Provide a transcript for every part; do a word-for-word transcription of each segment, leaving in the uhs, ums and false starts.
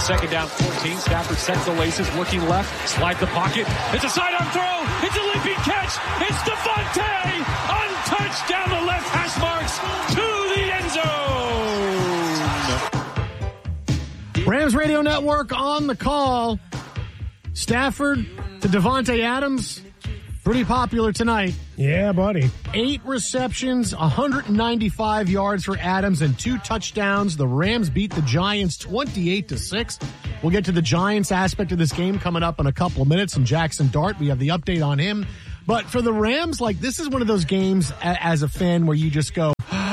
second down fourteen. Stafford sets the laces, looking left, slides the pocket. It's a sidearm throw. It's a leaping catch. It's Devontae, untouched down the left hash marks to the end zone. Rams Radio Network on the call. Stafford to Devontae Adams. Pretty popular tonight. Yeah, buddy. Eight receptions, one hundred ninety-five yards for Adams and two touchdowns. The Rams beat the Giants twenty-eight to six. We'll get to the Giants aspect of this game coming up in a couple of minutes. And Jackson Dart, we have the update on him. But for the Rams, like, this is one of those games as a fan where you just go,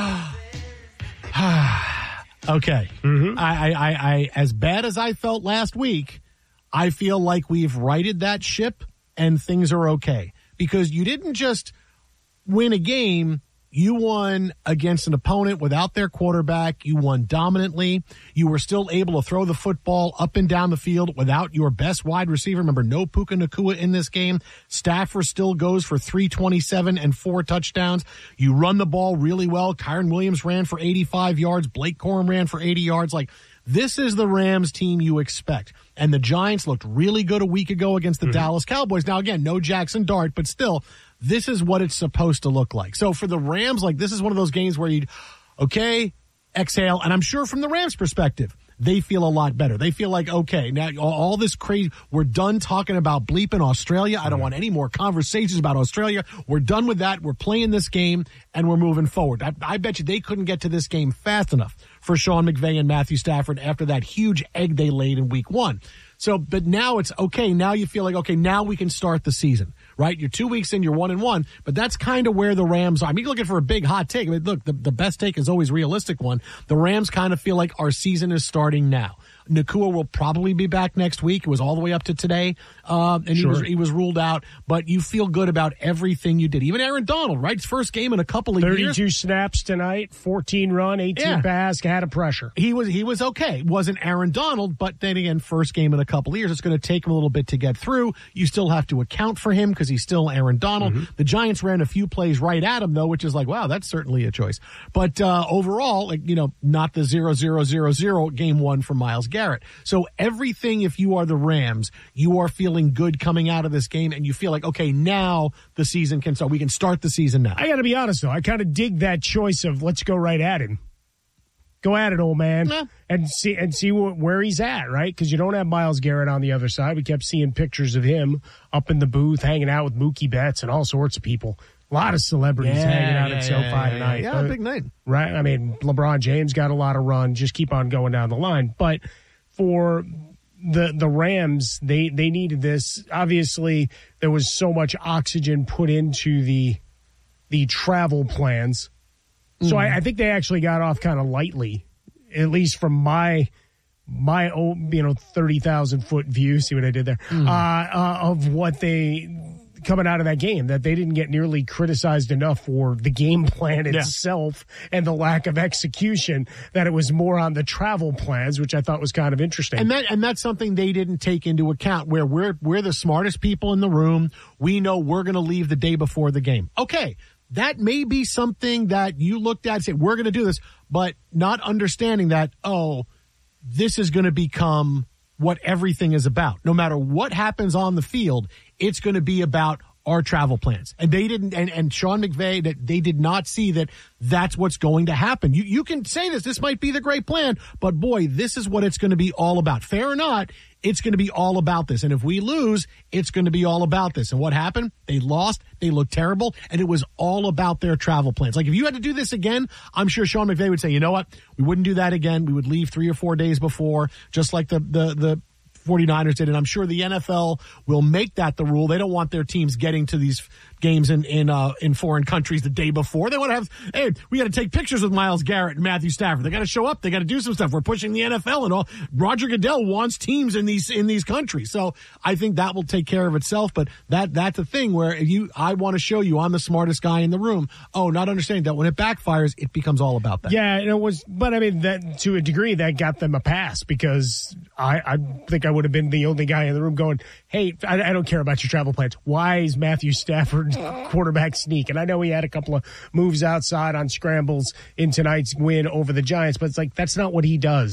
okay. Mm-hmm. I, I, I, as bad as I felt last week, I feel like we've righted that ship and things are okay. Because you didn't just win a game, you won against an opponent without their quarterback. You won dominantly. You were still able to throw the football up and down the field without your best wide receiver. Remember, no Puka Nacua in this game. Stafford still goes for three twenty-seven and four touchdowns. You run the ball really well. Kyren Williams ran for eighty-five yards. Blake Corum ran for eighty yards. Like, this is the Rams team you expect. And the Giants looked really good a week ago against the mm-hmm. Dallas Cowboys. Now, again, no Jackson Dart, but still, this is what it's supposed to look like. So for the Rams, like, this is one of those games where you, okay, exhale. And I'm sure from the Rams' perspective, they feel a lot better. They feel like, okay, now all this crazy, we're done talking about bleeping Australia. I don't want any more conversations about Australia. We're done with that. We're playing this game, and we're moving forward. I, I bet you they couldn't get to this game fast enough for Sean McVay and Matthew Stafford after that huge egg they laid in week one. So, but now it's okay. Now you feel like, okay, now we can start the season, right? You're two weeks in, you're one and one, but that's kind of where the Rams are. I mean, you're looking for a big hot take. I mean, look, the, the best take is always a realistic one. The Rams kind of feel like our season is starting now. Nacua will probably be back next week. It was all the way up to today, um, and sure. he was he was ruled out. But you feel good about everything you did. Even Aaron Donald, right? His first game in a couple of thirty-two years. thirty-two snaps tonight, fourteen run, eighteen yeah. pass, had a pressure. He was he was okay. Wasn't Aaron Donald, but then again, first game in a couple of years. It's going to take him a little bit to get through. You still have to account for him because he's still Aaron Donald. Mm-hmm. The Giants ran a few plays right at him, though, which is like, wow, that's certainly a choice. But uh, overall, like, you know, not the zero zero zero zero game one for Myles Garrett. So everything, if you are the Rams, you are feeling good coming out of this game, and you feel like, okay, now the season can start. We can start the season now. I got to be honest, though. I kind of dig that choice of let's go right at him. Go at it, old man, yeah. and see and see wh- where he's at, right? Because you don't have Myles Garrett on the other side. We kept seeing pictures of him up in the booth, hanging out with Mookie Betts and all sorts of people. A lot of celebrities yeah, hanging out yeah, at SoFi yeah, yeah, tonight. Yeah, uh, big night. Right? I mean, LeBron James got a lot of run. Just keep on going down the line. But for the the Rams, they, they needed this. Obviously, there was so much oxygen put into the the travel plans. So mm. I, I think they actually got off kind of lightly, at least from my my own, you know, thirty thousand foot view. See what I did there? Mm. Uh, uh, of what they coming out of that game, that they didn't get nearly criticized enough for the game plan itself yeah. and the lack of execution, that it was more on the travel plans, which I thought was kind of interesting. And that and that's something they didn't take into account, where we're we're the smartest people in the room. We know we're going to leave the day before the game. Okay, that may be something that you looked at and said, we're going to do this, but not understanding that, oh, this is going to become what everything is about. No matter what happens on the field, it's going to be about our travel plans. And they didn't, and, and Sean McVay, that they did not see that that's what's going to happen. You, you can say this, this might be the great plan, but boy, this is what it's going to be all about. Fair or not, it's going to be all about this. And if we lose, it's going to be all about this. And what happened? They lost. They looked terrible. And it was all about their travel plans. Like, if you had to do this again, I'm sure Sean McVay would say, you know what? We wouldn't do that again. We would leave three or four days before, just like the, the, the, forty-niners did, and I'm sure the N F L will make that the rule. They don't want their teams getting to these games in in uh, in foreign countries the day before. They want to have, hey, we got to take pictures with Myles Garrett and Matthew Stafford. They got to show up. They got to do some stuff. We're pushing the N F L and all. Roger Goodell wants teams in these in these countries, so I think that will take care of itself. But that that's a thing where if you, I want to show you I'm the smartest guy in the room. Oh, not understanding that when it backfires, it becomes all about that. Yeah, and it was, but I mean, that to a degree that got them a pass, because I, I think I would have been the only guy in the room going, hey, I, I don't care about your travel plans. Why is Matthew Stafford quarterback sneak? And I know he had a couple of moves outside on scrambles in tonight's win over the Giants, but it's like, that's not what he does.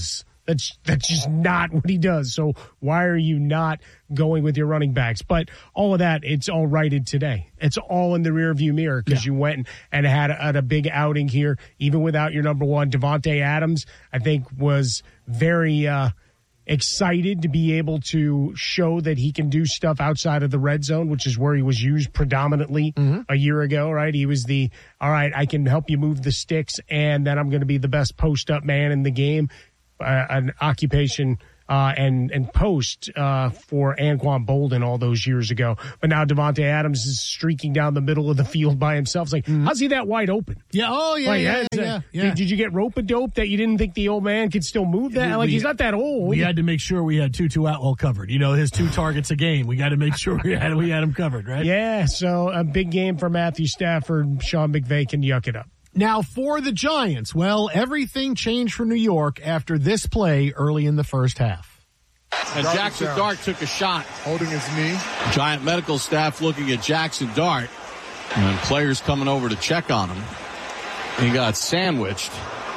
That's that's just not what he does. So why are you not going with your running backs? But all of that, it's all righted today. It's all in the rearview mirror because yeah. you went and, and had, a, had a big outing here, even without your number one. Davante Adams, I think, was very uh, excited to be able to show that he can do stuff outside of the red zone, which is where he was used predominantly mm-hmm. a year ago, right? He was the, all right, I can help you move the sticks, and then I'm going to be the best post-up man in the game. Uh, an occupation uh, and and post uh, for Anquan Bolden all those years ago. But now Davante Adams is streaking down the middle of the field by himself. It's like, mm-hmm. how's he that wide open? Yeah, oh, yeah, like, yeah, yeah, a, yeah. Did, did you get rope-a-dope that you didn't think the old man could still move that? We, like, he's not that old. We had to make sure we had Tutu Atwell covered. You know, his two targets a game. We got to make sure we had, we had him covered, right? Yeah, so a big game for Matthew Stafford. Sean McVay can yuck it up. Now, for the Giants, well, everything changed for New York after this play early in the first half. And Jackson Dart took a shot. Holding his knee. Giant medical staff looking at Jackson Dart. And players coming over to check on him. He got sandwiched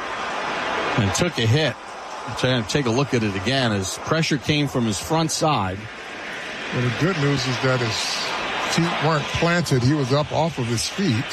and took a hit. I'm trying to take a look at it again as pressure came from his front side. Well, the good news is that his feet weren't planted. He was up off of his feet.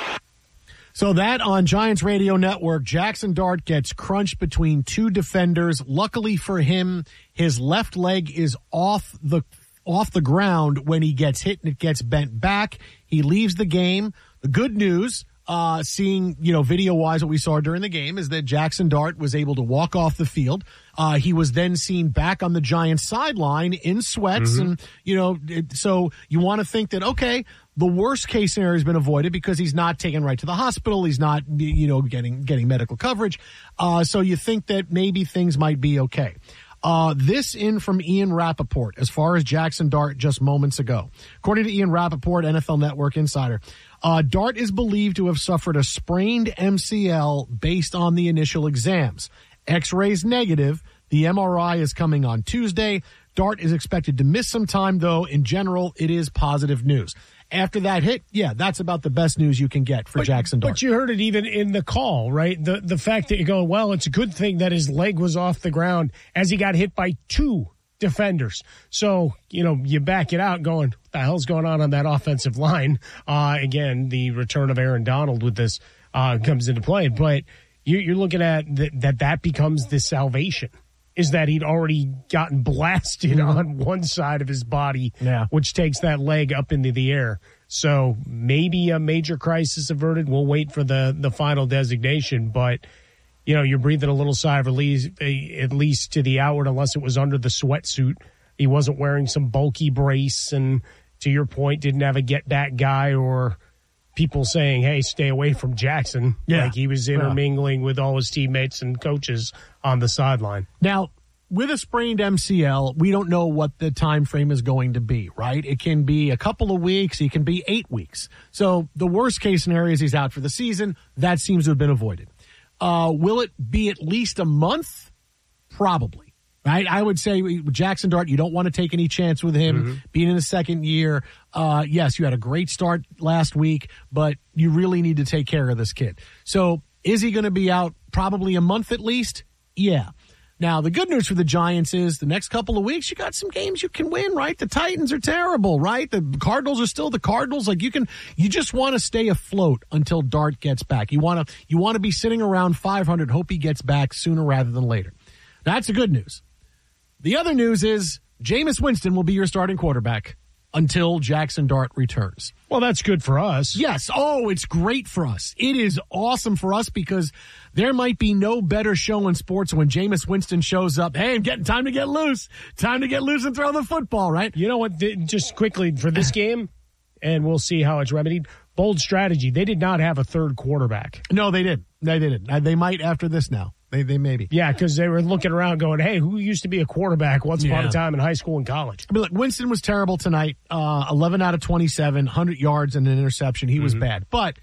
So that on Giants Radio Network, Jackson Dart gets crunched between two defenders. Luckily for him, his left leg is off the off the ground when he gets hit and it gets bent back. He leaves the game. The good news, uh, seeing, you know, video-wise what we saw during the game is that Jackson Dart was able to walk off the field. Uh, he was then seen back on the Giants sideline in sweats. Mm-hmm. And, you know, it, so you want to think that, okay, the worst case scenario has been avoided because he's not taken right to the hospital. He's not, you know, getting, getting medical coverage. Uh, so you think that maybe things might be okay. Uh, this in from Ian Rappaport as far as Jackson Dart just moments ago. According to Ian Rappaport, N F L Network insider, uh, Dart is believed to have suffered a sprained M C L based on the initial exams. X-rays negative. The M R I is coming on Tuesday. Dart is expected to miss some time, though. In general, it is positive news. After that hit, yeah, that's about the best news you can get for but, Jackson Dart. But you heard it even in the call, right? The the fact that you go, well, it's a good thing that his leg was off the ground as he got hit by two defenders. So, you know, you back it out going, what the hell's going on on that offensive line? Uh, again, the return of Aaron Donald with this uh, comes into play. But you, you're looking at th- that that becomes the salvation. Is that he'd already gotten blasted mm-hmm. on one side of his body, yeah. which takes that leg up into the air. So maybe a major crisis averted. We'll wait for the, the final designation. But, you know, you're breathing a little sigh of relief, at least to the outward, unless it was under the sweatsuit. He wasn't wearing some bulky brace and, to your point, didn't have a get-back guy or people saying, hey, stay away from Jackson. Yeah. Like he was intermingling yeah. with all his teammates and coaches on the sideline. Now, with a sprained M C L, we don't know what the time frame is going to be, right? It can be a couple of weeks. It can be eight weeks. So the worst case scenario is he's out for the season. That seems to have been avoided. Uh, will it be at least a month? Probably. Right? I would say with Jackson Dart, you don't want to take any chance with him mm-hmm. being in the second year. Uh, yes, you had a great start last week, but you really need to take care of this kid. So is he going to be out probably a month at least? Yeah. Now, the good news for the Giants is the next couple of weeks, you got some games you can win, right? The Titans are terrible, right? The Cardinals are still the Cardinals. Like you can, you just want to stay afloat until Dart gets back. You want to, you want to be sitting around five hundred, hope he gets back sooner rather than later. That's the good news. The other news is Jameis Winston will be your starting quarterback until Jackson Dart returns. Well, that's good for us. Yes. Oh, it's great for us. It is awesome for us because there might be no better show in sports when Jameis Winston shows up. Hey, I'm getting time to get loose. Time to get loose and throw the football, right? You know what? Just quickly for this game, and we'll see how it's remedied. Bold strategy. They did not have a third quarterback. No, they did. They didn't. They might after this now. They they maybe. Yeah, because they were looking around going, hey, who used to be a quarterback once upon yeah. a time in high school and college? I mean, look, Winston was terrible tonight. Uh, eleven out of twenty-seven, one hundred yards and an interception. He mm-hmm. was bad. But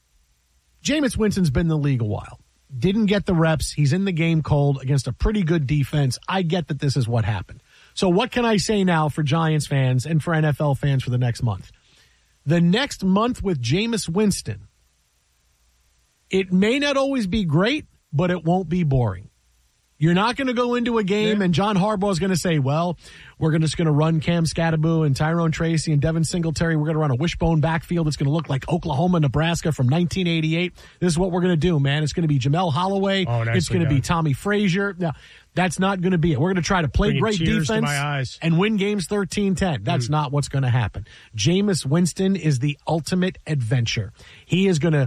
Jameis Winston's been in the league a while. Didn't get the reps. He's in the game cold against a pretty good defense. I get that this is what happened. So what can I say now for Giants fans and for N F L fans for the next month? The next month with Jameis Winston, it may not always be great, but it won't be boring. You're not going to go into a game yeah. and John Harbaugh is going to say, well, we're gonna, just going to run Cam Scatterbo and Tyrone Tracy and Devin Singletary. We're going to run a wishbone backfield. It's going to look like Oklahoma, Nebraska from nineteen eighty-eight. This is what we're going to do, man. It's going to be Jamel Holloway. Oh, it's going to be Tommy Frazier. Now, that's not going to be it. We're going to try to play Bringing great defense and win games thirteen ten. That's mm. not what's going to happen. Jameis Winston is the ultimate adventure. He is going to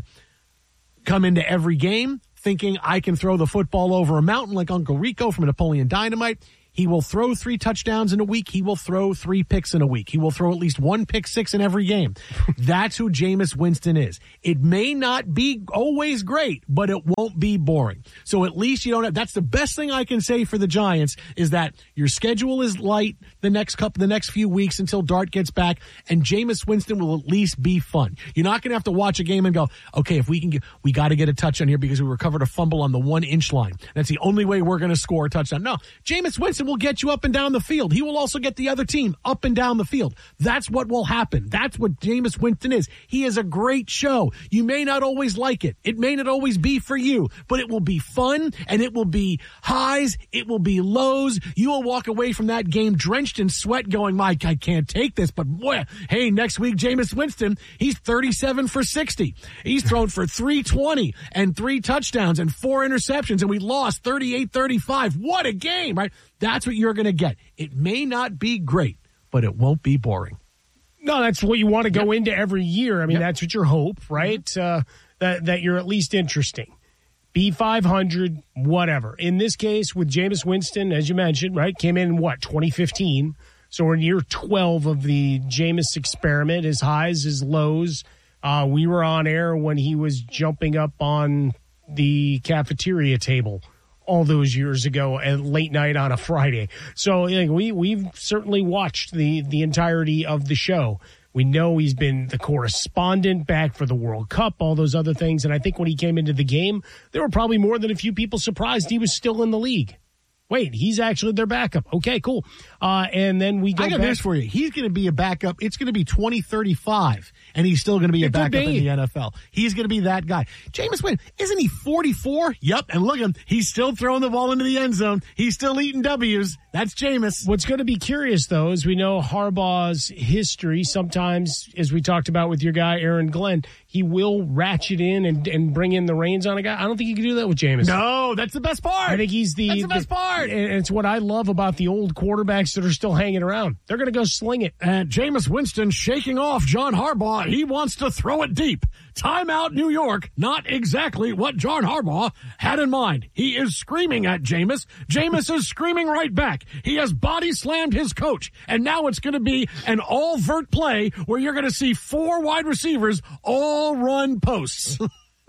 come into every game thinking I can throw the football over a mountain like Uncle Rico from Napoleon Dynamite. He will throw three touchdowns in a week. He will throw three picks in a week. He will throw at least one pick six in every game. That's who Jameis Winston is. It may not be always great, but it won't be boring. So at least you don't have, that's the best thing I can say for the Giants is that your schedule is light the next couple, the next few weeks until Dart gets back, and Jameis Winston will at least be fun. You're not going to have to watch a game and go, okay, if we can get, we got to get a touchdown here because we recovered a fumble on the one inch line. That's the only way we're going to score a touchdown. No, Jameis Winston will get you up and down the field. He will also get the other team up and down the field. That's what will happen. That's what Jameis Winston is. He is a great show. You may not always like it. It may not always be for you, but it will be fun and it will be highs. It will be lows. You will walk away from that game drenched in sweat going, Mike, I can't take this. But boy, hey, next week, Jameis Winston, he's thirty-seven for sixty. He's thrown for three twenty and three touchdowns and four interceptions, and we lost thirty-eight thirty-five. What a game, right? That's what you're going to get. It may not be great, but it won't be boring. No, that's what you want to go yep. into every year. I mean, yep. that's what your hope, right? Mm-hmm. Uh, that that you're at least interesting. Be five hundred, whatever. In this case, with Jameis Winston, as you mentioned, right, came in, what, twenty fifteen? So we're in year twelve of the Jameis experiment, his highs, his lows. Uh, we were on air when he was jumping up on the cafeteria table all those years ago at late night on a Friday. So like, we, we've certainly watched the, the entirety of the show. We know he's been the correspondent back for the World Cup, all those other things. And I think when he came into the game, there were probably more than a few people surprised he was still in the league. Wait, he's actually their backup. Okay, cool. Uh, and then we go I got back. news for you. He's going to be a backup. It's going to be twenty thirty-five, and he's still going to be it a backup be. in the N F L. He's going to be that guy. Jameis Winston, isn't he forty-four? Yep, and look at him. He's still throwing the ball into the end zone. He's still eating W's. That's Jameis. What's going to be curious, though, is we know Harbaugh's history. Sometimes, as we talked about with your guy, Aaron Glenn, he will ratchet in and, and bring in the reins on a guy. I don't think he can do that with Jameis. No, that's the best part. I think he's the, that's the best the, part. And it's what I love about the old quarterbacks that are still hanging around. They're going to go sling it. And Jameis Winston shaking off John Harbaugh. He wants to throw it deep. Timeout, New York. Not exactly what John Harbaugh had in mind. He is screaming at Jameis. Jameis is screaming right back. He has body slammed his coach. And now it's going to be an all-vert play where you're going to see four wide receivers all run posts.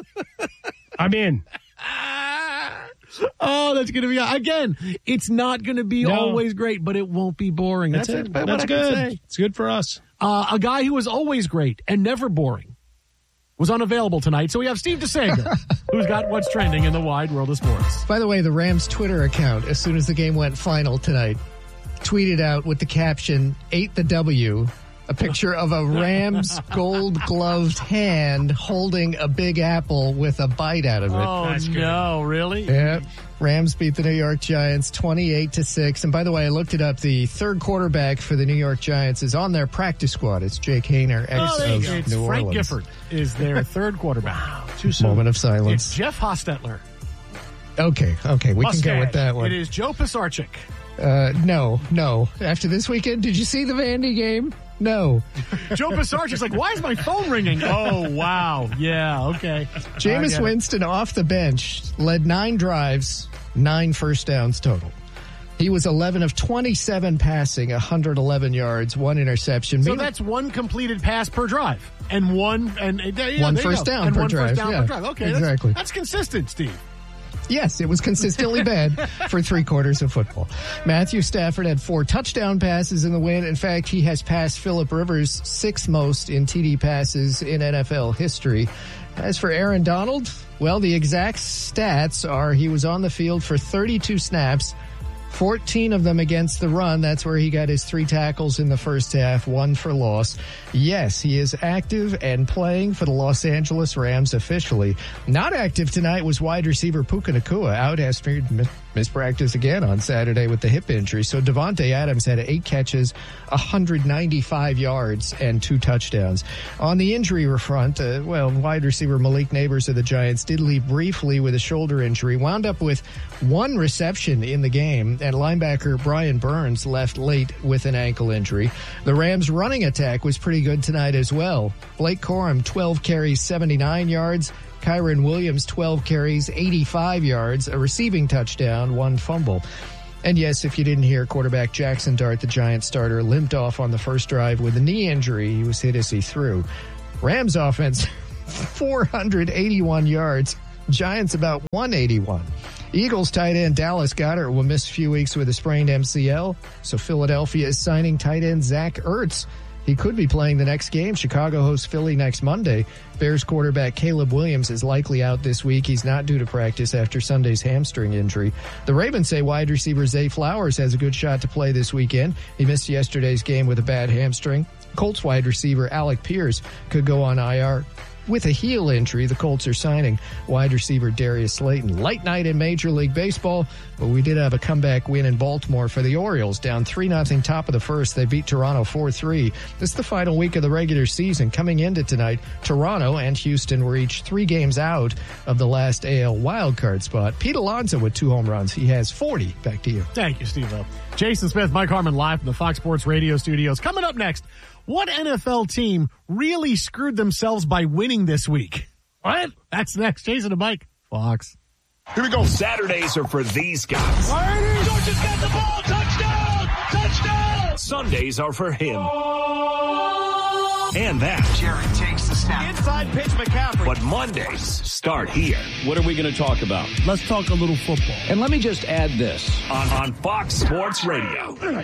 I'm in. Oh, that's going to be, again, it's not going to be no. always great, but it won't be boring. That's, that's it. it. That's good. It's good for us. Uh, a guy who was always great and never boring was unavailable tonight. So we have Steve DeSager, who's got what's trending in the wide world of sports. By the way, the Rams Twitter account, as soon as the game went final tonight, tweeted out with the caption, ate the W, a picture of a Rams gold-gloved hand holding a Big Apple with a bite out of it. Oh, no, really? Yeah. Rams beat the New York Giants twenty-eight to six. And by the way, I looked it up. The third quarterback for the New York Giants is on their practice squad. It's Jake Haener, ex oh, of New it's New Frank Orleans. Gifford is their third quarterback. Wow, too soon. Moment of silence. It's Jeff Hostetler. Okay, okay, we Mustache. can go with that one. It is Joe Pisarcik. Uh, no, no. After this weekend, did you see the Vandy game? No. Joe Pisarcik's like, why is my phone ringing? Oh, wow. Yeah, okay. Jameis Winston off the bench led nine drives, nine first downs total. He was eleven of twenty-seven passing, one hundred eleven yards, one interception. So that's one completed pass per drive. And one and yeah, one first down and per one drive. First down yeah, per drive. Okay, exactly. That's, that's consistent, Steve. Yes, it was consistently bad for three quarters of football. Matthew Stafford had four touchdown passes in the win. In fact, he has passed Phillip Rivers sixth most in T D passes in N F L history. As for Aaron Donald, well, the exact stats are he was on the field for thirty-two snaps, fourteen of them against the run. That's where he got his three tackles in the first half, one for loss. Yes, he is active and playing for the Los Angeles Rams officially. Not active tonight was wide receiver Puka Nacua, out as missed practice again on Saturday with the hip injury. So Davante Adams had eight catches, one hundred ninety-five yards, and two touchdowns. On the injury front, uh, well, wide receiver Malik Neighbors of the Giants did leave briefly with a shoulder injury, wound up with one reception in the game, and linebacker Brian Burns left late with an ankle injury. The Rams' running attack was pretty good tonight as well. Blake Corum, twelve carries, seventy-nine yards. Kyron Williams, twelve carries, eighty-five yards, a receiving touchdown, one fumble. And yes, if you didn't hear, quarterback Jackson Dart, the Giants starter, limped off on the first drive with a knee injury. He was hit as he threw. Rams offense, four hundred eighty-one yards. Giants about one eighty-one. Eagles tight end Dallas Goedert will miss a few weeks with a sprained M C L. So Philadelphia is signing tight end Zach Ertz. He could be playing the next game. Chicago hosts Philly next Monday. Bears quarterback Caleb Williams is likely out this week. He's not due to practice after Sunday's hamstring injury. The Ravens say wide receiver Zay Flowers has a good shot to play this weekend. He missed yesterday's game with a bad hamstring. Colts wide receiver Alec Pierce could go on I R with a heel injury. The Colts are signing wide receiver Darius Slayton. Light night in Major League Baseball, but we did have a comeback win in Baltimore for the Orioles. Down three nothing top of the first. They beat Toronto four three. This is the final week of the regular season. Coming into tonight, Toronto and Houston were each three games out of the last A L wildcard spot. Pete Alonso with two home runs. He has forty. Back to you. Thank you, Steve-O. Jason Smith, Mike Harmon live from the Fox Sports Radio studios. Coming up next, what N F L team really screwed themselves by winning this week? What? That's next. Jason and Mike, Fox. Here we go. Saturdays are for these guys. Georgia's got the ball. Touchdown! Touchdown! Sundays are for him. And that. Jarrett takes the snap. Inside pitch, McCaffrey. But Mondays start here. What are we going to talk about? Let's talk a little football. And let me just add this. On, on Fox Sports Radio.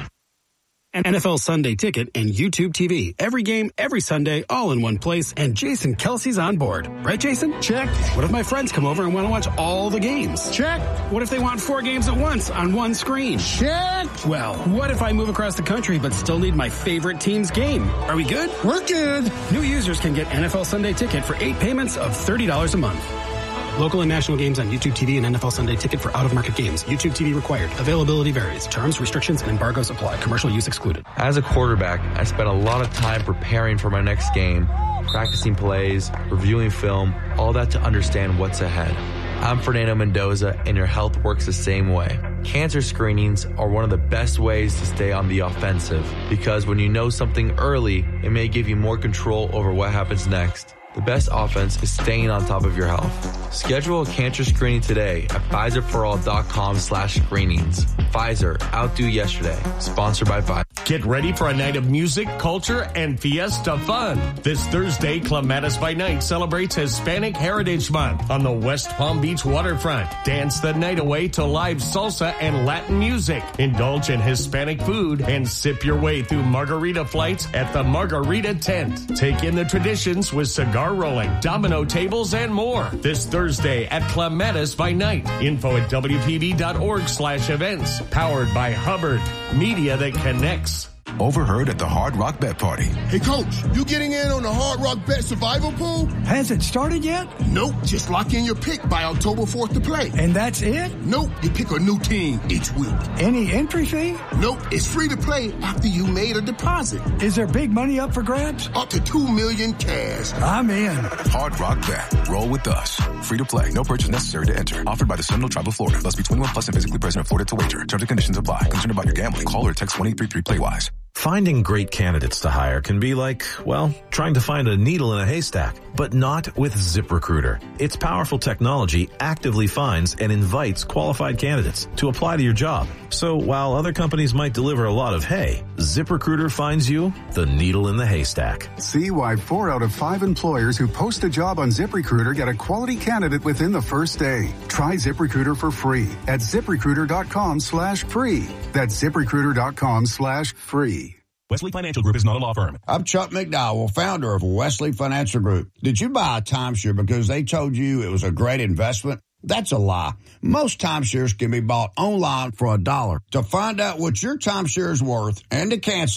N F L Sunday Ticket and YouTube T V. Every game, every Sunday, all in one place. And Jason Kelsey's on board. Right, Jason? Check. What if my friends come over and want to watch all the games? Check. What if they want four games at once on one screen? Check. Well, what if I move across the country but still need my favorite team's game? Are we good? We're good. New users can get N F L Sunday Ticket for eight payments of thirty dollars a month. Local and national games on YouTube T V and N F L Sunday Ticket for out-of-market games. YouTube T V required. Availability varies. Terms, restrictions, and embargoes apply. Commercial use excluded. As a quarterback, I spent a lot of time preparing for my next game, practicing plays, reviewing film, all that to understand what's ahead. I'm Fernando Mendoza, and your health works the same way. Cancer screenings are one of the best ways to stay on the offensive, because when you know something early, it may give you more control over what happens next. The best offense is staying on top of your health. Schedule a cancer screening today at Pfizerforall.com slash screenings. Pfizer, outdo yesterday. Sponsored by Pfizer. Get ready for a night of music, culture, and fiesta fun. This Thursday, Clematis by Night celebrates Hispanic Heritage Month on the West Palm Beach waterfront. Dance the night away to live salsa and Latin music. Indulge in Hispanic food and sip your way through margarita flights at the Margarita Tent. Take in the traditions with cigar rolling, domino tables, and more. This Thursday at Clematis by Night. Info at W P B dot org slash events. Powered by Hubbard. Media that connects. Overheard at the Hard Rock Bet Party. Hey, Coach, you getting in on the Hard Rock Bet Survival Pool? Has it started yet? Nope. Just lock in your pick by October fourth to play. And that's it? Nope. You pick a new team each week. Any entry fee? Nope. It's free to play after you made a deposit. Is there big money up for grabs? Up to two million cash. I'm in. Hard Rock Bet. Roll with us. Free to play. No purchase necessary to enter. Offered by the Seminole Tribe of Florida. Must be twenty-one plus and physically present in Florida to wager. Terms and conditions apply. Concerned about your gambling? Call or text one eight three three play wise. Finding great candidates to hire can be like, well, trying to find a needle in a haystack, but not with ZipRecruiter. Its powerful technology actively finds and invites qualified candidates to apply to your job. So while other companies might deliver a lot of hay, ZipRecruiter finds you the needle in the haystack. See why four out of five employers who post a job on ZipRecruiter get a quality candidate within the first day. Try ZipRecruiter for free at ZipRecruiter.com slash free. That's ZipRecruiter.com slash free. Wesley Financial Group is not a law firm. I'm Chuck McDowell, founder of Wesley Financial Group. Did you buy a timeshare because they told you it was a great investment? That's a lie. Most timeshares can be bought online for a dollar. To find out what your timeshare is worth and to cancel it,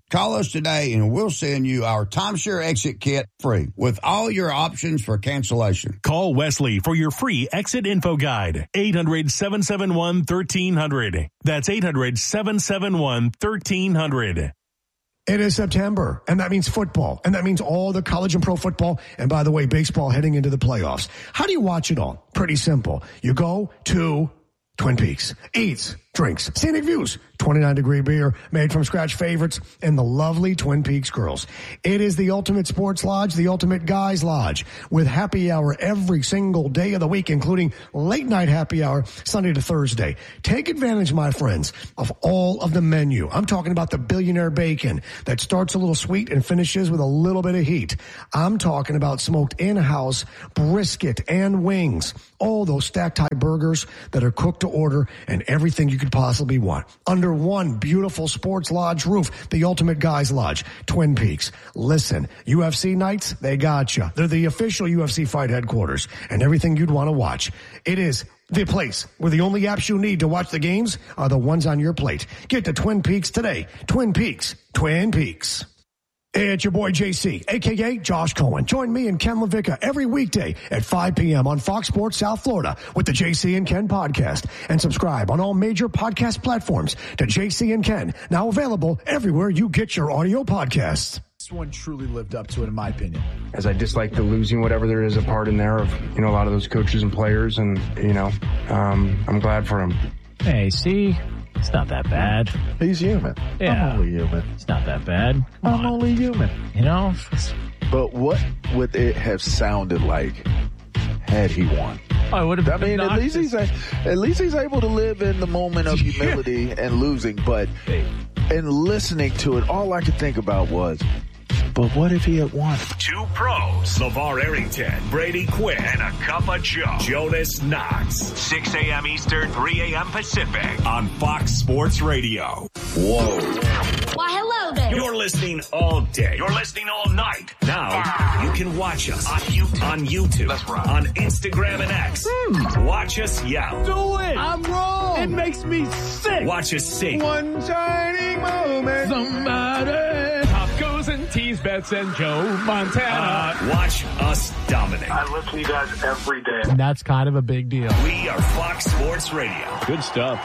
Call us today and we'll send you our timeshare exit kit free with all your options for cancellation. Call Wesley for your free exit info guide. eight hundred, seven seven one, one three hundred. That's eight hundred, seven seven one, one three hundred. It is September, and that means football, and that means all the college and pro football, and by the way, baseball heading into the playoffs. How do you watch it all? Pretty simple. You go to Twin Peaks, eats, drinks, scenic views, twenty-nine degree beer, made from scratch favorites, and the lovely Twin Peaks girls. It is the ultimate sports lodge, the ultimate guys lodge, with happy hour every single day of the week, including late night happy hour Sunday to Thursday. Take advantage, my friends, of all of the menu. I'm talking about the billionaire bacon that starts a little sweet and finishes with a little bit of heat. I'm talking about smoked in-house brisket and wings. All those stacked high burgers that are cooked to order and everything you could possibly want. Under one beautiful sports lodge roof, the ultimate guys lodge, Twin Peaks. Listen, U F C nights, they got you. They're the official U F C fight headquarters and everything you'd want to watch. It is the place where the only apps you need to watch the games are the ones on your plate. Get to Twin Peaks today. Twin Peaks. Twin Peaks. It's your boy J C, a k a. Josh Cohen. Join me and Ken LaVicka every weekday at five p.m. on Fox Sports South Florida with the J C and Ken podcast. And subscribe on all major podcast platforms to J C and Ken, now available everywhere you get your audio podcasts. This one truly lived up to it, in my opinion. As I dislike the losing, whatever there is a part in there of, you know, a lot of those coaches and players. And, you know, um, I'm glad for him. Hey, see? It's not that bad. He's human. Yeah. I'm only human. It's not that bad. Come I'm on. only human. You know? But what would it have sounded like had he won? Oh, it would have been I mean, at least he's a, at least he's able to live in the moment of humility and losing. But in listening to it, all I could think about was, but what if he had won? Two pros, LeVar Arrington, Brady Quinn, and a cup of Joe, Jonas Knox. six a.m. Eastern, three a.m. Pacific on Fox Sports Radio. Whoa. Why, hello there. You're listening all day. You're listening all night. Now, you can watch us on YouTube, on, YouTube, That's right. on Instagram and X. Mm. Watch us yell. Do it. I'm wrong. It makes me sick. Watch us sing. One shining moment. Somebody. Top goes and tease bets and Joe Montana. Uh, watch us dominate. I listen to you guys every day. And that's kind of a big deal. We are Fox Sports Radio. Good stuff.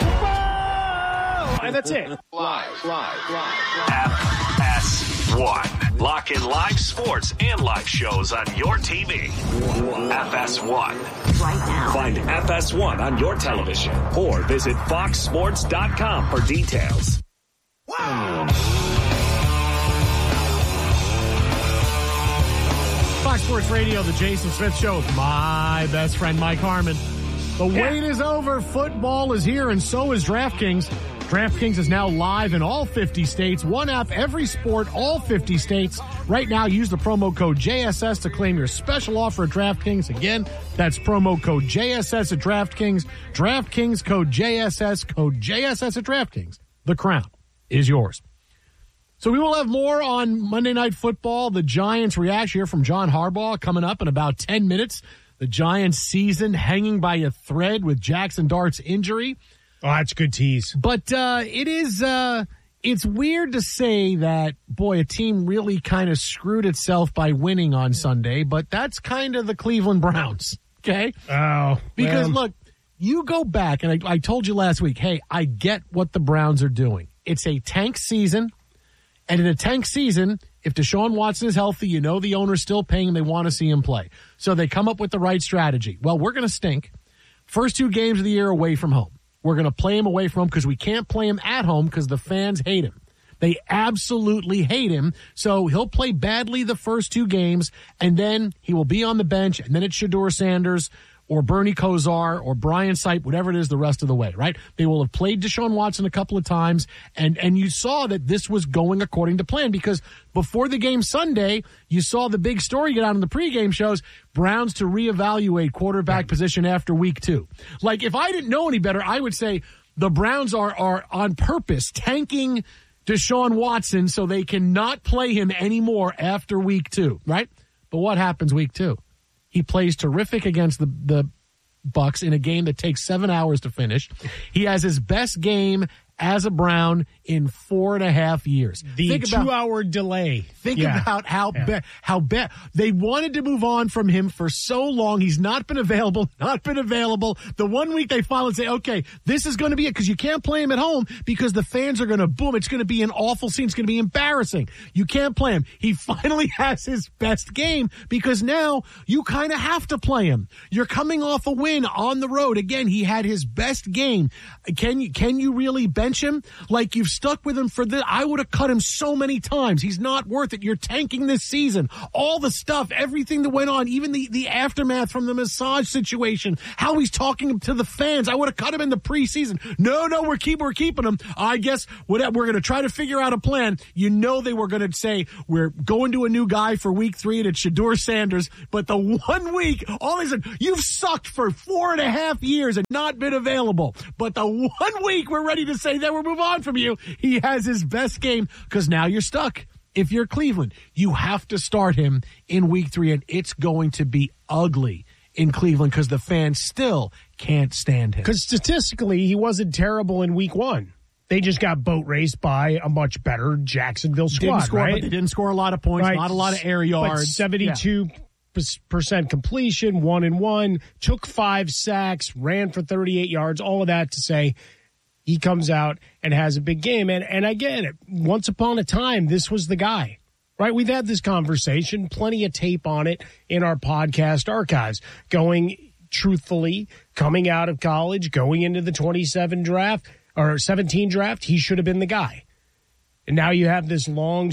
And that's it. Live, live, live, live. F S one. Lock in live sports and live shows on your T V. F S one. Right now. Find F S one on your television or visit fox sports dot com for details. Wow. Fox Sports Radio, the Jason Smith Show with my best friend Mike Harmon. The wait is over. Football is here, and so is DraftKings. DraftKings is now live in all fifty states. One app, every sport, all fifty states. Right now, use the promo code J S S to claim your special offer at DraftKings. Again, that's promo code J S S at DraftKings. DraftKings code J S S, code J S S at DraftKings. The crown is yours. So we will have more on Monday Night Football. The Giants reaction here from John Harbaugh coming up in about ten minutes. The Giants season hanging by a thread with Jackson Dart's injury. Oh, that's a good tease. But uh, it is, uh, it's weird to say that, boy, a team really kind of screwed itself by winning on Sunday, but that's kind of the Cleveland Browns, okay? Oh. Because, well. look, you go back, and I, I told you last week, hey, I get what the Browns are doing. It's a tank season, and in a tank season, if Deshaun Watson is healthy, you know the owner's still paying, they want to see him play. So they come up with the right strategy. Well, we're going to stink. First two games of the year away from home. We're going to play him away from home because we can't play him at home because the fans hate him. They absolutely hate him. So he'll play badly the first two games, and then he will be on the bench, and then it's Shedeur Sanders or Bernie Kosar or Brian Sipe, whatever it is the rest of the way, right? They will have played Deshaun Watson a couple of times, and, and you saw that this was going according to plan because before the game Sunday, you saw the big story get out in the pregame shows, Browns to reevaluate quarterback position after week two. Like, if I didn't know any better, I would say the Browns are, are on purpose tanking Deshaun Watson so they cannot play him anymore after week two, right? But what happens week two? He plays terrific against the, the Bucs in a game that takes seven hours to finish. He has his best game as a Brown in four and a half years. The think about, two-hour delay. Think yeah. about how yeah. bad, how bad they wanted to move on from him for so long. He's not been available, not been available. The one week they finally say, okay, this is going to be it, because you can't play him at home because the fans are going to boom. It's going to be an awful scene. It's going to be embarrassing. You can't play him. He finally has his best game because now you kind of have to play him. You're coming off a win on the road. Again, he had his best game. Can you, can you really bench him? Like, you've stuck with him for this. I would have cut him so many times. He's not worth it. You're tanking this season. All the stuff, everything that went on, even the, the aftermath from the massage situation, how he's talking to the fans. I would have cut him in the preseason. No, no, we're keep, we're keeping him. I guess what, we're going to try to figure out a plan. You know, they were going to say, we're going to a new guy for week three, and it's Shedeur Sanders. But the one week, all they said, you've sucked for four and a half years and not been available. But the one week we're ready to say that we're move on from you, he has his best game, because now you're stuck. If you're Cleveland, you have to start him in week three, and it's going to be ugly in Cleveland because the fans still can't stand him. Because statistically, he wasn't terrible in week one. They just got boat raced by a much better Jacksonville squad, didn't score, right? But they didn't score a lot of points, right. not a lot of air yards. But seventy-two percent completion, one and one, took five sacks, ran for thirty-eight yards, all of that to say he comes out and has a big game. And, and I get it. Once upon a time, this was the guy, right? We've had this conversation, plenty of tape on it in our podcast archives, going truthfully, coming out of college, going into the twenty-seven draft or seventeen draft, he should have been the guy. And now you have this long,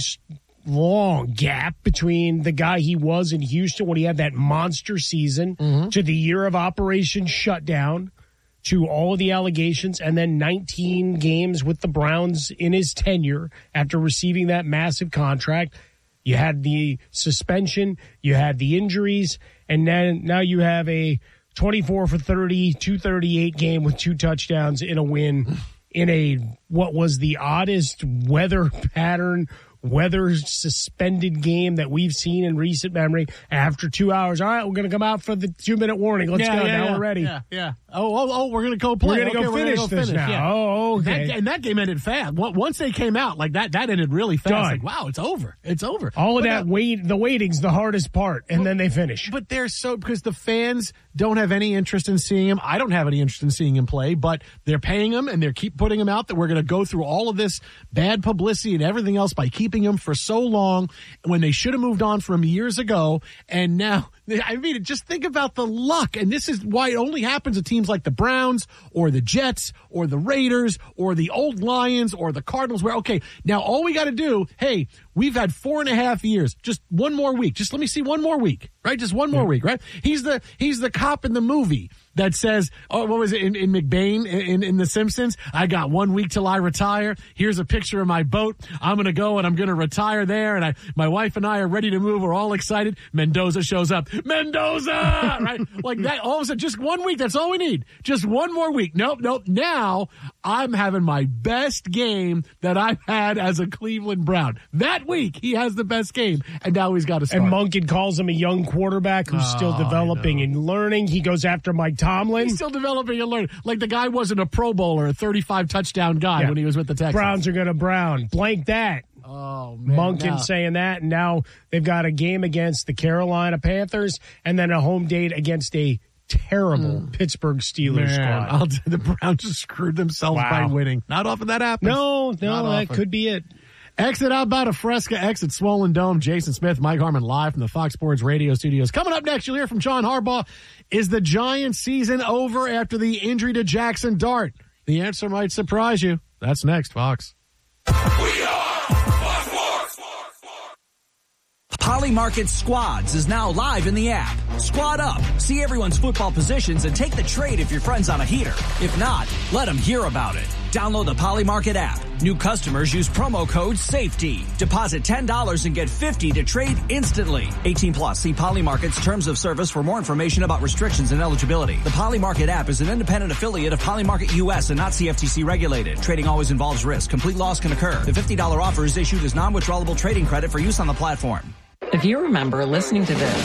long gap between the guy he was in Houston when he had that monster season mm-hmm. to the year of Operation Shutdown, to all of the allegations, and then nineteen games with the Browns in his tenure after receiving that massive contract. You had the suspension, you had the injuries, and then now you have a twenty-four for thirty, two thirty-eight game with two touchdowns in a win in a what was the oddest weather pattern, weather suspended game that we've seen in recent memory. After two hours, all right, we're going to come out for the two minute warning. Let's yeah, go. Yeah, now yeah, we're ready. Yeah, yeah. Oh, oh, oh, we're going to go play. We're going to okay, go we're finish go this finish. now. Yeah. Oh, okay. That, and that game ended fast. Once they came out, like that, that ended really fast. Done. Like, wow, it's over. It's over. All of but that now, wait, the waiting's the hardest part, and but, then they finish. But they're so, because the fans don't have any interest in seeing him. I don't have any interest in seeing him play, but they're paying him and they keep putting him out, that we're going to go through all of this bad publicity and everything else by keeping him for so long when they should have moved on from years ago. And now, I mean, just think about the luck. And this is why it only happens to teams like the Browns or the Jets or the Raiders or the old Lions or the Cardinals, where, okay, now all we got to do, hey, we've had four and a half years, just one more week. Just let me see one more week, right? Just one more yeah. week, right? He's the, he's the cop in the movie that says, oh, what was it in, in McBain in, in The Simpsons? I got one week till I retire. Here's a picture of my boat. I'm going to go and I'm going to retire there. And I, my wife and I are ready to move. We're all excited. Mendoza shows up. Mendoza! Right? Like that, all of a sudden, just one week. That's all we need. Just one more week. Nope, nope. Now I'm having my best game that I've had as a Cleveland Brown. That week, he has the best game. And now he's got to start. And Monken calls him a young quarterback who's oh, still developing and learning. He goes after Mike Tomlin. He's still developing and learning. Like the guy wasn't a Pro Bowler, a thirty-five touchdown guy yeah. when he was with the Texans. Browns are going to Brown. Blank that. Oh, man. Monken now. saying that, and now they've got a game against the Carolina Panthers and then a home date against a terrible mm. Pittsburgh Steelers man, squad. I'll, the Browns just screwed themselves wow. by winning. Not often that happens. No, no, Not that often. could be it. Exit out by a Fresca, exit Swollen Dome. Jason Smith, Mike Harmon live from the Fox Sports Radio studios. Coming up next, you'll hear from John Harbaugh. Is the Giants season over after the injury to Jackson Dart? The answer might surprise you. That's next, Fox. We are Fox Sports. Polymarket Squads is now live in the app. Squad up, see everyone's football positions, and take the trade if your friend's on a heater. If not, let them hear about it. Download the Polymarket app. New customers use promo code SAFETY. Deposit ten dollars and get fifty dollars to trade instantly. eighteen plus. See Polymarket's terms of service for more information about restrictions and eligibility. The Polymarket app is an independent affiliate of Polymarket U S and not C F T C regulated. Trading always involves risk. Complete loss can occur. The fifty dollars offer is issued as non-withdrawable trading credit for use on the platform. If you remember listening to this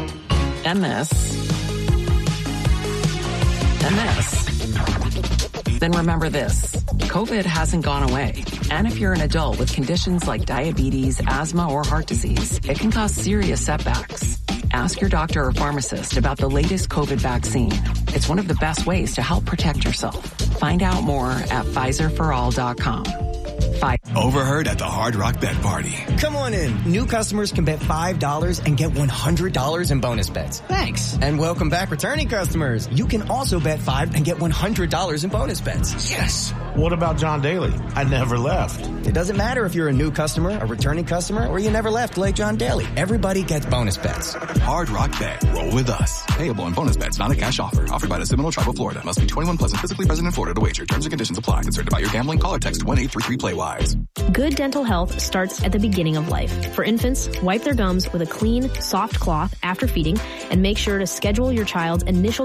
and this and this, Then remember this, COVID hasn't gone away. And if you're an adult with conditions like diabetes, asthma, or heart disease, it can cause serious setbacks. Ask your doctor or pharmacist about the latest COVID vaccine. It's one of the best ways to help protect yourself. Find out more at Pfizer for all dot com. Overheard at the Hard Rock Bet Party. Come on in. New customers can bet five dollars and get one hundred dollars in bonus bets. Thanks. And welcome back returning customers. You can also bet five and get one hundred dollars in bonus bets. Yes. What about John Daly? I never left. It doesn't matter if you're a new customer, a returning customer, or you never left like John Daly. Everybody gets bonus bets. Hard Rock Bet. Roll with us. Payable in bonus bets, not a cash offer. Offered by the Seminole Tribe of Florida. Must be twenty-one plus and physically present in Florida to wager. Terms and conditions apply. Concerned about your gambling? Call or text one eight three three play wise. Good dental health starts at the beginning of life. For infants, wipe their gums with a clean, soft cloth after feeding and make sure to schedule your child's initial